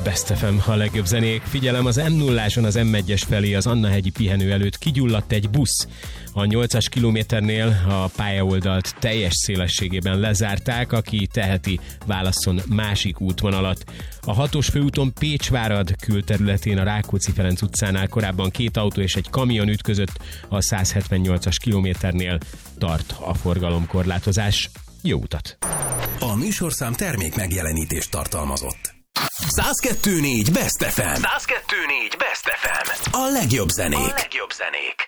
Best FM, a legjobb zenék. Figyelem, az M0-áson az M1-es felé az Annahegyi pihenő előtt kigyulladt egy busz. A 8-as kilométernél a pályaoldalt teljes szélességében lezárták, aki teheti, válasszon másik útvonalat. A 6-os főúton Pécsvárad külterületén a Rákóczi-Ferenc utcánál korábban 2 autó és egy kamion ütközött, a 178-as kilométernél tart a forgalomkorlátozás. Jó utat! A műsorszám termék megjelenítést tartalmazott. 102.4 Best FM. 102.4 Best FM. A legjobb zenék.